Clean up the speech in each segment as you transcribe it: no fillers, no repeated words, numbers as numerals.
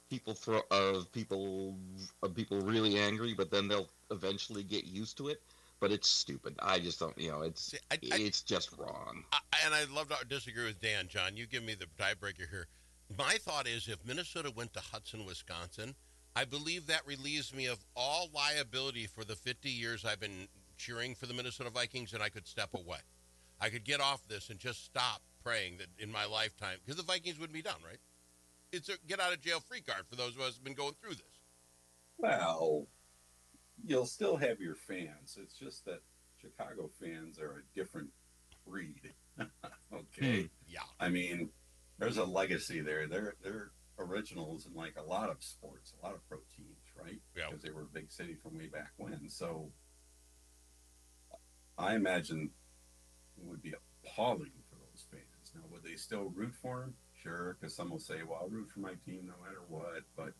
people really angry, but then they'll eventually get used to it. But it's stupid. I just don't. It's See, it's just wrong. and I'd love to disagree with Dan. John, you give me the tiebreaker here. My thought is if Minnesota went to Hudson, Wisconsin, I believe that relieves me of all liability for the 50 years I've been cheering for the Minnesota Vikings, and I could step away. I could get off this and just stop praying that in my lifetime, because the Vikings wouldn't be done, right? It's a get out of jail free card for those of us who've been going through this. Well, you'll still have your fans. It's just that Chicago fans are a different breed. Okay. Yeah. I mean, there's a legacy there. They're originals in like a lot of sports, a lot of pro teams, right? Yeah. Because they were a big city from way back when. So I imagine it would be appalling for those fans. Now, would they still root for them? Sure, because some will say, well, I'll root for my team no matter what. But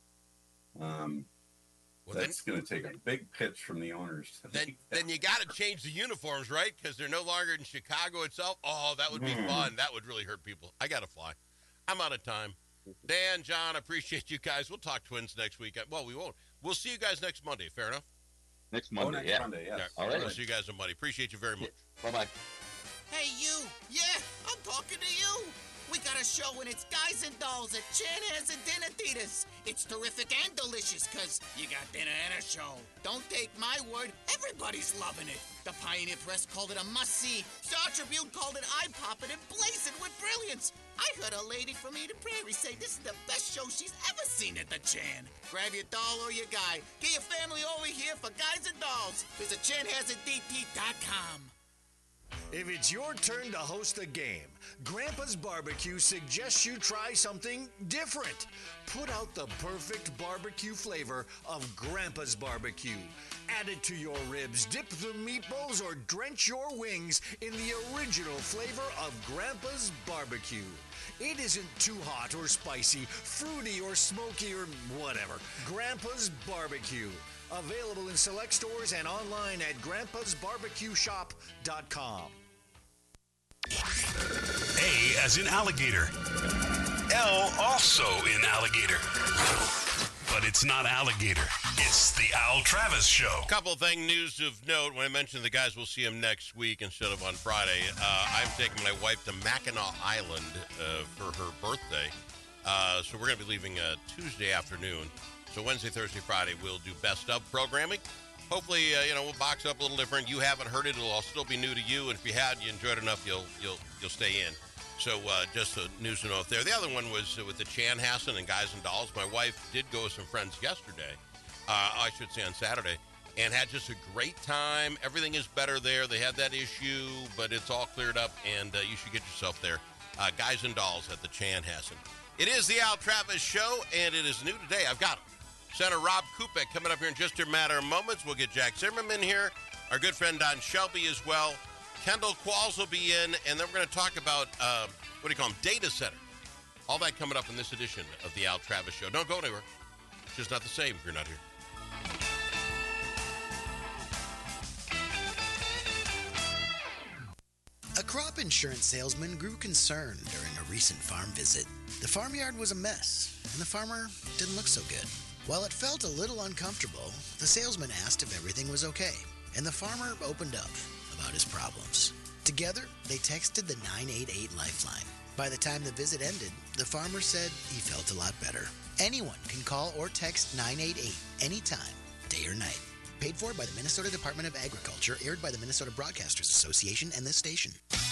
that's going to take a big pitch from the owners. Then you got to change the uniforms, right? Because they're no longer in Chicago itself. Oh, that would be fun. That would really hurt people. I got to fly. I'm out of time. Dan, John, appreciate you guys. We'll talk Twins next week. Well, we won't. We'll see you guys next Monday. Fair enough? Next Monday, next Monday, yes. Yeah. All right. We'll see you guys on Monday. Appreciate you very much. Bye-bye. Hey, you! Yeah, I'm talking to you! We got a show and it's Guys and Dolls at Chanhassen and Dinner-Theaters. It's terrific and delicious because you got dinner and a show. Don't take my word, everybody's loving it. The Pioneer Press called it a must-see. Star Tribune called it eye-popping and blazing with brilliance. I heard a lady from Eden Prairie say this is the best show she's ever seen at the Chan. Grab your doll or your guy. Get your family over here for Guys and Dolls. Visit ChanhassenDT.com. If it's your turn to host a game, Grandpa's Barbecue suggests you try something different. Put out the perfect barbecue flavor of Grandpa's Barbecue. Add it to your ribs, dip the meatballs, or drench your wings in the original flavor of Grandpa's Barbecue. It isn't too hot or spicy, fruity or smoky or whatever. Grandpa's Barbecue. Available in select stores and online at grandpasbarbecueshop.com. A as in alligator. L also in alligator. But it's not alligator. It's the Al Travis Show. Couple of things, news of note. When I mentioned the guys, we'll see them next week instead of on Friday. I'm taking my wife to Mackinac Island for her birthday. So we're going to be leaving Tuesday afternoon. So Wednesday, Thursday, Friday, we'll do best of programming. Hopefully, we'll box up a little different. You haven't heard it; it'll all still be new to you. And if you had, you enjoyed it enough, you'll stay in. So just a news to note there. The other one was with the Chanhassen and Guys and Dolls. My wife did go with some friends yesterday. I should say on Saturday, and had just a great time. Everything is better there. They had that issue, but it's all cleared up, and you should get yourself there. Guys and Dolls at the Chanhassen. It is the Al Travis Show, and it is new today. I've got it. Senator Rob Kupek coming up here in just a matter of moments. We'll get Jack Zimmerman here, our good friend Don Shelby as well. Kendall Qualls will be in, and then we're going to talk about, data center. All that coming up in this edition of the Al Travis Show. Don't go anywhere. It's just not the same if you're not here. A crop insurance salesman grew concerned during a recent farm visit. The farmyard was a mess, and the farmer didn't look so good. While it felt a little uncomfortable, the salesman asked if everything was okay, and the farmer opened up about his problems. Together, they texted the 988 Lifeline. By the time the visit ended, the farmer said he felt a lot better. Anyone can call or text 988 anytime, day or night. Paid for by the Minnesota Department of Agriculture, aired by the Minnesota Broadcasters Association and this station.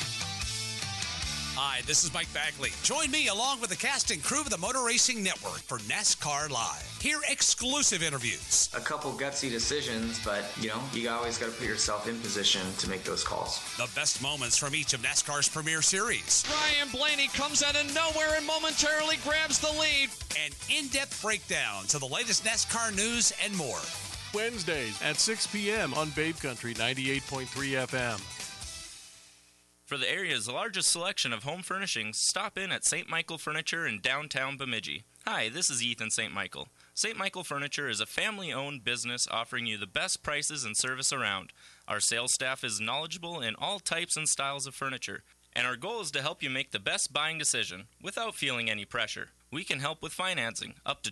Hi, this is Mike Bagley. Join me along with the cast and crew of the Motor Racing Network for NASCAR Live. Hear exclusive interviews. A couple gutsy decisions, but, you always got to put yourself in position to make those calls. The best moments from each of NASCAR's premier series. Ryan Blaney comes out of nowhere and momentarily grabs the lead. And in-depth breakdowns of the latest NASCAR news and more. Wednesdays at 6 p.m. on Babe Country 98.3 FM. For the area's largest selection of home furnishings, stop in at St. Michael Furniture in downtown Bemidji. Hi, this is Ethan St. Michael. St. Michael Furniture is a family-owned business offering you the best prices and service around. Our sales staff is knowledgeable in all types and styles of furniture, and our goal is to help you make the best buying decision without feeling any pressure. We can help with financing, up to